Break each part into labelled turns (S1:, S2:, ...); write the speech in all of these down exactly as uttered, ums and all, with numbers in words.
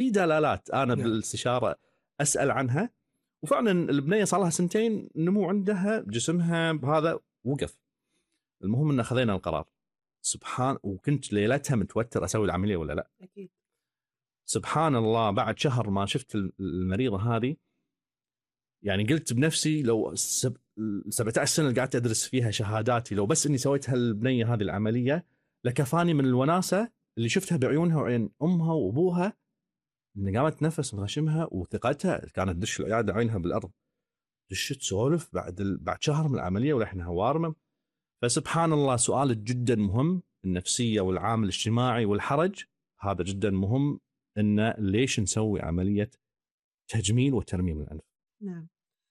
S1: في دلالات انا
S2: نعم.
S1: بالاستشاره اسال عنها، وفعلا البنيه صار لها سنتين نمو عندها جسمها بهذا وقف. المهم ان خذينا القرار سبحان، وكنت ليلتها متوتر اسوي العمليه ولا لا.
S3: اكيد.
S1: سبحان الله بعد شهر ما شفت المريضه هذه، يعني قلت بنفسي لو سب... سبعة عشر سنه اللي قعدت ادرس فيها شهاداتي، لو بس اني سويت هالبنيه هذه العمليه لكفاني من الوناسه اللي شفتها بعيونها وعين امها وابوها، ان قامت تنفس مغشمها وثقتها كانت تدش العياده عينها بالارض، دشت سولف بعد ال... بعد شهر من العمليه ولحنها وارمه. فسبحان الله سؤال جدا مهم، النفسيه والعامل الاجتماعي والحرج هذا جدا مهم، ان ليش نسوي عمليه تجميل وترميم الانف.
S3: نعم.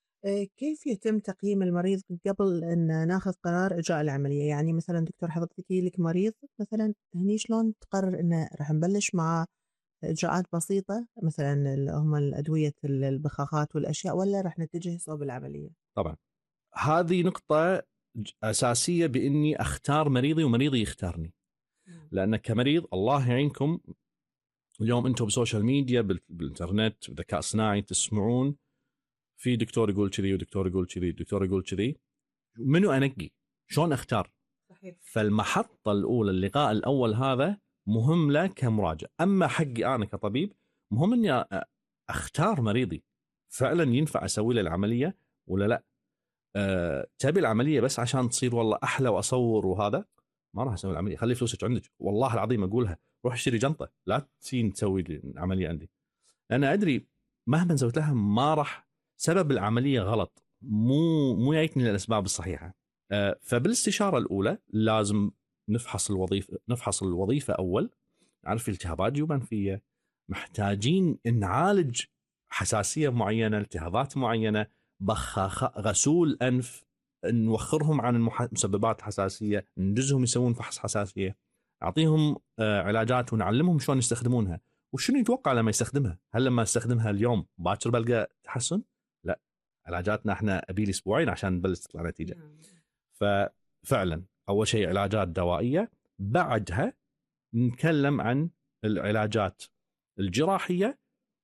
S3: كيف يتم تقييم المريض قبل أن ناخذ قرار إجراء العملية؟ يعني مثلا دكتور حضرتك لك مريض مثلا هني شلون تقرر إنه راح نبلش مع إجراءات بسيطة مثلا هم الأدوية البخاخات والأشياء، ولا راح نتجه صوب العملية؟
S1: طبعا هذه نقطة أساسية بإني أختار مريضي ومريضي يختارني، لأن كمريض الله يعينكم اليوم أنتم بالسوشيال ميديا بالإنترنت بالذكاء الصناعي تسمعون في دكتور يقول كذي ودكتور يقول كذي دكتور يقول كذي، منو أنقي شلون أختار؟
S3: صحيح.
S1: فالمحطة الأولى اللقاء الأول هذا مهم له كمراجع. أما حقي أنا كطبيب مهم أني أختار مريضي فعلا ينفع أسوي له العملية ولا لا. أه، تبي العملية بس عشان تصير والله أحلى وأصور وهذا، ما راح أسوي العملية، خلي فلوسك عندك والله العظيم أقولها، روح اشتري جنطة لا تسين تسوي العملية عندي. أنا أدري مهما سويت لها ما راح، سبب العملية غلط، مو مو جايتني للأسباب الصحيحة. أه، فبالاستشارة الأولى لازم نفحص الوظيفة نفحص الوظيفة أول، نعرف التهابات جيوبانفية، محتاجين نعالج حساسية معينة، التهابات معينة، بخاخ غسول أنف، نوخرهم عن المح... مسببات الحساسية، نجزهم يسوون فحص حساسية، أعطيهم آه علاجات ونعلمهم شلون يستخدمونها وشنو يتوقع لما يستخدمها. هل لما استخدمها اليوم باكر بلقى تحسن؟ لا، علاجاتنا احنا أبيل أسبوعين عشان نبلش تطلع نتيجة. ففعلا أول شيء علاجات دوائية، بعدها نتكلم عن العلاجات الجراحية،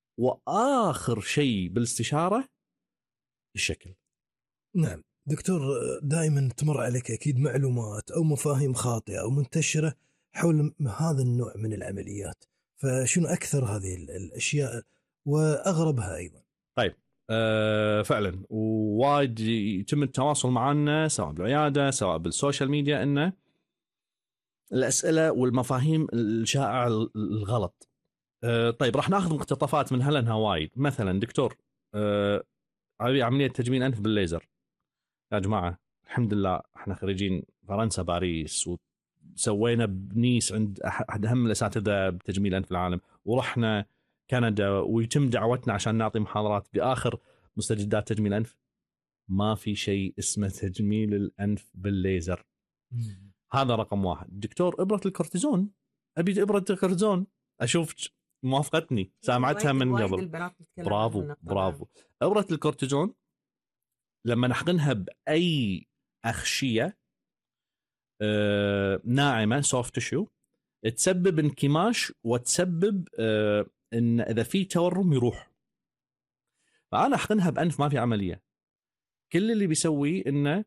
S1: وآخر شيء بالاستشارة الشكل.
S2: نعم دكتور، دائما تمر عليك أكيد معلومات أو مفاهيم خاطئة أو منتشرة حول هذا النوع من العمليات، فشنو أكثر هذه الأشياء وأغربها أيضا؟
S1: طيب أه فعلا ووايد يتم التواصل معنا سواء بالعيادة سواء بالسوشيال ميديا، إنه الأسئلة والمفاهيم الشائعة الغلط. أه طيب راح ناخذ مقتطفات من هلنها وايد. مثلا دكتور أه عملية تجميل أنف بالليزر، يا جماعة الحمد لله احنا خريجين فرنسا باريس وسوينا بنيس عند أحد أهم الأساتذة بتجميل أنف العالم، ورحنا كندا ويتم دعوتنا عشان نعطي محاضرات بآخر مستجدات تجميل أنف. ما في شيء اسمه تجميل الأنف بالليزر. مم. هذا رقم واحد. دكتور إبرة الكورتيزون، أبي إبرة الكورتيزون، أشوف موافقتني سامعتها من قبل. برافو برافو. إبرة الكورتيزون لما نحقنها بأي أغشية آه ناعمة soft tissue تسبب انكماش وتسبب آه إن إذا في تورم يروح. فأنا أحقنها بأنف ما في عملية، كل اللي بيسويه إنه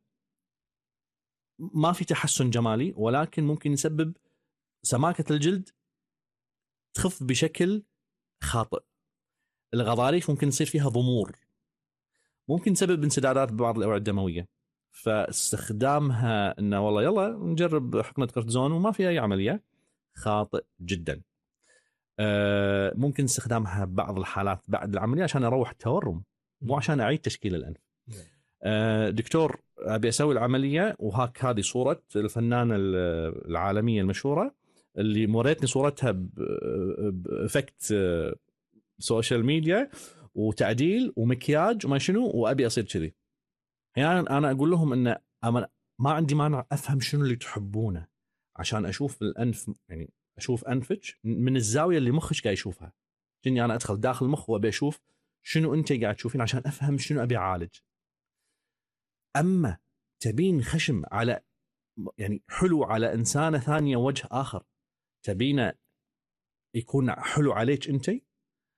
S1: ما في تحسن جمالي، ولكن ممكن يسبب سماكة الجلد تخف بشكل خاطئ، الغضاريف ممكن يصير فيها ضمور، ممكن تسبب انسدادات ببعض الأوعية الدموية. فاستخدامها انه والله يلا نجرب حقنة كورتيزون وما في اي عملية، خاطئ جدا. أه ممكن استخدامها ببعض الحالات بعد العملية عشان اروح التورم، مو عشان اعيد تشكيل الانف. أه دكتور ابي اسوي العملية، وهاك هذه صورة الفنانة العالمية المشهورة اللي موريتني صورتها بإفكت سوشيال ميديا وتعديل ومكياج وما شنو، وابي اصير كذي. يعني أنا أقول لهم إن ما عندي مانع أفهم شنو اللي تحبونه عشان أشوف الأنف، يعني أشوف أنفك من الزاوية اللي مخك قاعد يشوفها. جني أنا أدخل داخل المخ وأبي أشوف شنو أنت قاعد تشوفين عشان أفهم شنو أبي أعالج. أما تبين خشم على يعني حلو على إنسانة ثانية وجه آخر، تبينه يكون حلو عليك أنت،